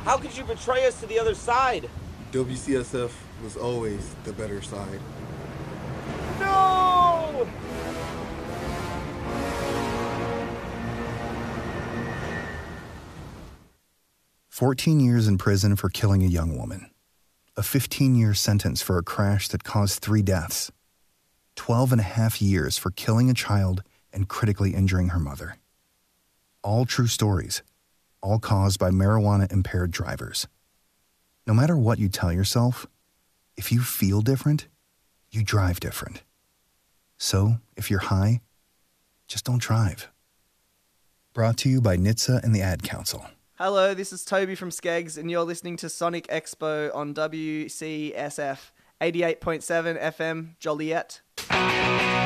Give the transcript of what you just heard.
How could you betray us to the other side? WCSF was always the better side. No! 14 years in prison for killing a young woman. A 15-year sentence for a crash that caused 3 deaths. 12 and a half years for killing a child and critically injuring her mother. All true stories, all caused by marijuana-impaired drivers. No matter what you tell yourself, if you feel different, you drive different. So, if you're high, just don't drive. Brought to you by NHTSA and the Ad Council. Hello, this is Toby from Skeggs, and you're listening to Sonic Expo on WCSF 88.7 FM Joliet.